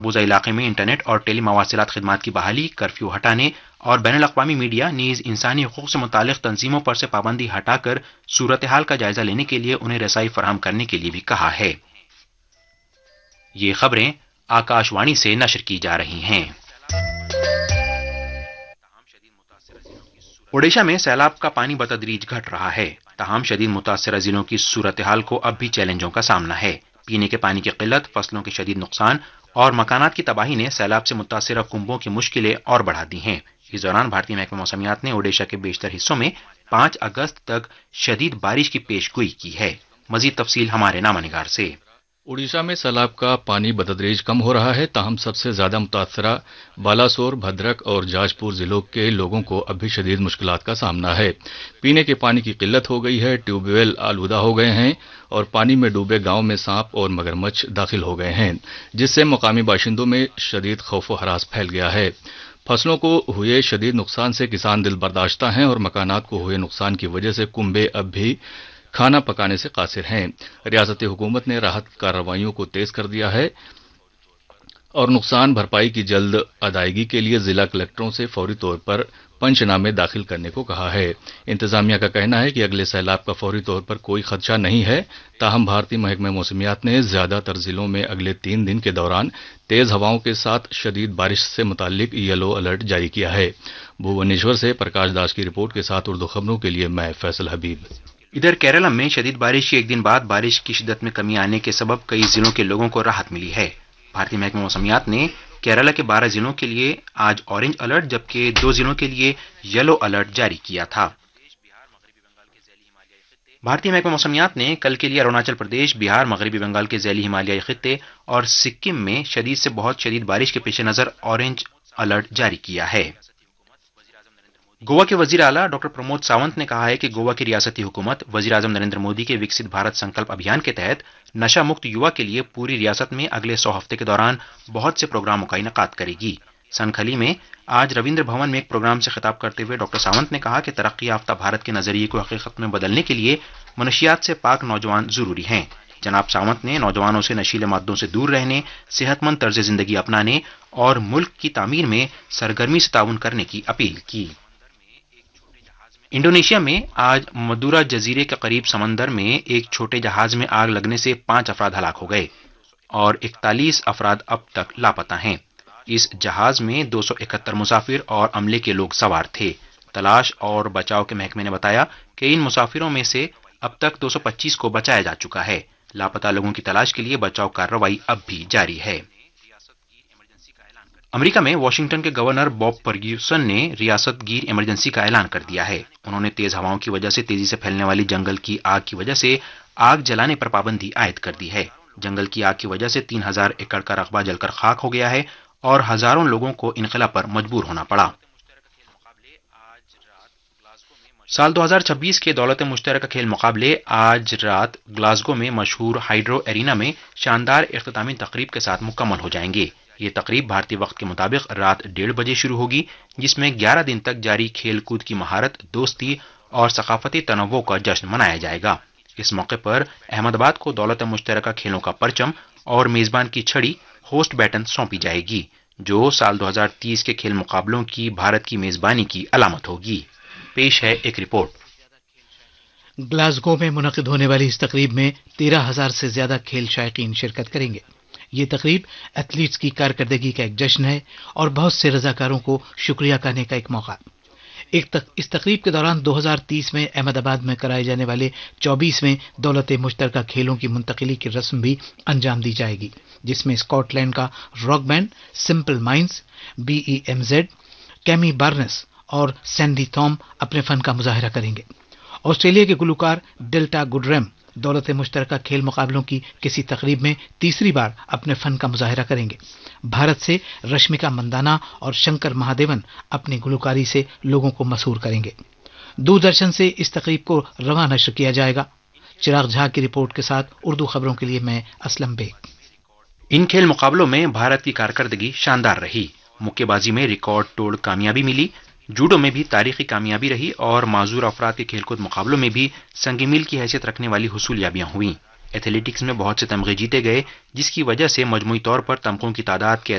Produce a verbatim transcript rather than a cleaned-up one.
مقبوضہ علاقے میں انٹرنیٹ اور ٹیلی مواصلات خدمات کی بحالی، کرفیو ہٹانے اور بین الاقوامی میڈیا نیز انسانی حقوق سے متعلق تنظیموں پر سے پابندی ہٹا کر صورتحال کا جائزہ لینے کے لیے انہیں رسائی فراہم کرنے کے لیے بھی کہا ہے۔ یہ خبریں آکاش وانی سے نشر کی جا رہی ہیں۔ اوڈیشہ میں سیلاب کا پانی بتدریج گھٹ رہا ہے، تاہم شدید متاثرہ ضلعوں کی صورتحال کو اب بھی چیلنجوں کا سامنا ہے۔ پینے کے پانی کی قلت، فصلوں کے شدید نقصان اور مکانات کی تباہی نے سیلاب سے متاثرہ کنبوں کی مشکلیں اور بڑھا دی ہیں۔ اس دوران بھارتی محکمہ موسمیات نے اوڈیشہ کے بیشتر حصوں میں پانچ اگست تک شدید بارش کی پیش گوئی کی ہے۔ مزید تفصیل ہمارے نامہ نگار سے۔ اڑیسہ میں سیلاب کا پانی بتدریج کم ہو رہا ہے، تاہم سب سے زیادہ متاثرہ بالاسور، بھدرک اور جاج پور ضلعوں کے لوگوں کو اب بھی شدید مشکلات کا سامنا ہے۔ پینے کے پانی کی قلت ہو گئی ہے، ٹیوب ویل آلودہ ہو گئے ہیں اور پانی میں ڈوبے گاؤں میں سانپ اور مگرمچھ داخل ہو گئے ہیں، جس سے مقامی باشندوں میں شدید خوف و ہراس پھیل گیا ہے۔ فصلوں کو ہوئے شدید نقصان سے کسان دل برداشتہ ہیں اور مکانات کو ہوئے نقصان کی وجہ سے کنبے اب بھی کھانا پکانے سے قاصر ہیں۔ ریاستی حکومت نے راحت کارروائیوں کو تیز کر دیا ہے اور نقصان بھرپائی کی جلد ادائیگی کے لیے ضلع کلکٹروں سے فوری طور پر پنچ نامے داخل کرنے کو کہا ہے۔ انتظامیہ کا کہنا ہے کہ اگلے سیلاب کا فوری طور پر کوئی خدشہ نہیں ہے، تاہم بھارتی محکمہ موسمیات نے زیادہ تر ضلعوں میں اگلے تین دن کے دوران تیز ہوائوں کے ساتھ شدید بارش سے متعلق یلو الرٹ جاری کیا ہے۔ بھوونیشور سے پرکاش داس کی رپورٹ کے ساتھ اردو خبروں کے لیے میں فیصل حبیب۔ ادھر کیرالہ میں شدید بارش کے ایک دن بعد بارش کی شدت میں کمی آنے کے سبب کئی ضلعوں کے لوگوں کو راحت ملی ہے۔ بھارتی محکمہ موسمیات نے کیرالہ کے بارہ ضلعوں کے لیے آج اورنج الرٹ جبکہ دو ضلعوں کے لیے یلو الرٹ جاری کیا تھا۔ بھارتی محکمہ موسمیات نے کل کے لیے اروناچل پردیش، بہار، مغربی بنگال کے ذیلی ہمالیائی خطے اور سکم میں شدید سے بہت شدید بارش کے پیش نظر اورنج الرٹ جاری کیا ہے۔ گوا کے وزیر اعلیٰ ڈاکٹر پرمود ساونت نے کہا ہے کہ گوا کی ریاستی حکومت وزیر اعظم نریندر مودی کے وکست بھارت سنکلپ ابھیان کے تحت نشہ مکت یوا کے لیے پوری ریاست میں اگلے سو ہفتے کے دوران بہت سے پروگراموں کا انعقاد کرے گی۔ سنکھلی میں آج رویندر بھون میں ایک پروگرام سے خطاب کرتے ہوئے ڈاکٹر ساونت نے کہا کہ ترقی یافتہ بھارت کے نظریے کو حقیقت میں بدلنے کے لیے منشیات سے پاک نوجوان ضروری ہیں۔ جناب ساونت نے نوجوانوں سے نشیلے مادوں سے دور رہنے، صحت مند طرز زندگی اپنانے اور ملک کی تعمیر میں سرگرمی سے تعاون کرنے کی اپیل کی۔ انڈونیشیا میں آج مدورا جزیرے کے قریب سمندر میں ایک چھوٹے جہاز میں آگ لگنے سے پانچ افراد ہلاک ہو گئے اور اکتالیس افراد اب تک لاپتہ ہیں۔ اس جہاز میں دو سو اکہتر مسافر اور عملے کے لوگ سوار تھے۔ تلاش اور بچاؤ کے محکمے نے بتایا کہ ان مسافروں میں سے اب تک دو سو پچیس کو بچایا جا چکا ہے۔ لاپتہ لوگوں کی تلاش کے لیے بچاؤ کارروائی اب بھی جاری ہے۔ امریکہ میں واشنگٹن کے گورنر باب فرگیوسن نے ریاست گیر ایمرجنسی کا اعلان کر دیا ہے۔ انہوں نے تیز ہواؤں کی وجہ سے تیزی سے پھیلنے والی جنگل کی آگ کی وجہ سے آگ جلانے پر پابندی عائد کر دی ہے۔ جنگل کی آگ کی وجہ سے تین ہزار ایکڑ کا رقبہ جل کر خاک ہو گیا ہے اور ہزاروں لوگوں کو انخلا پر مجبور ہونا پڑا۔ سال دو ہزار چھبیس کے دولت مشترکہ کھیل مقابلے آج رات گلاسگو میں مشہور ہائیڈرو ایرینا میں شاندار اختتامی تقریب کے ساتھ مکمل ہو جائیں گے۔ یہ تقریب بھارتی وقت کے مطابق رات ڈیڑھ بجے شروع ہوگی، جس میں گیارہ دن تک جاری کھیل کود کی مہارت، دوستی اور ثقافتی تنوع کا جشن منایا جائے گا۔ اس موقع پر احمد آباد کو دولت مشترکہ کھیلوں کا پرچم اور میزبان کی چھڑی ہوسٹ بیٹن سونپی جائے گی، جو سال دو ہزار تیس کے کھیل مقابلوں کی بھارت کی میزبانی کی علامت ہوگی۔ پیش ہے ایک رپورٹ۔ گلاسگو میں منعقد ہونے والی اس تقریب میں تیرہ ہزار سے زیادہ کھیل شائقین شرکت کریں گے۔ یہ تقریب ایتھلیٹس کی کارکردگی کا ایک جشن ہے اور بہت سے رضاکاروں کو شکریہ کہنے کا ایک موقع۔ ایک تق... اس تقریب کے دوران دو ہزار تیس میں احمد آباد میں کرائے جانے والے چوبیسویں دولت مشترکہ کھیلوں کی منتقلی کی رسم بھی انجام دی جائے گی، جس میں اسکاٹ لینڈ کا rock band simple minds, be E M Z, کیمی Barnes اور سینڈی تھوم اپنے فن کا مظاہرہ کریں گے۔ آسٹریلیا کے گلوکار ڈیلٹا گڈریم دولت مشترکہ کھیل مقابلوں کی کسی تقریب میں تیسری بار اپنے فن کا مظاہرہ کریں گے۔ بھارت سے رشمیکا مندانا اور شنکر مہادیون اپنی گلوکاری سے لوگوں کو مسحور کریں گے۔ دوردرشن سے اس تقریب کو رواں نشر کیا جائے گا۔ چراغ جھا کی رپورٹ کے ساتھ اردو خبروں کے لیے میں اسلم بیگ۔ ان کھیل مقابلوں میں بھارت کی کارکردگی شاندار رہی۔ مکے بازی میں ریکارڈ توڑ کامیابی ملی، جوڈو میں بھی تاریخی کامیابی رہی اور معذور افراد کے کھیل کود مقابلوں میں بھی سنگ میل کی حیثیت رکھنے والی حصولیابیاں ہوئیں۔ ایتھلیٹکس میں بہت سے تمغے جیتے گئے، جس کی وجہ سے مجموعی طور پر تمغوں کی تعداد کے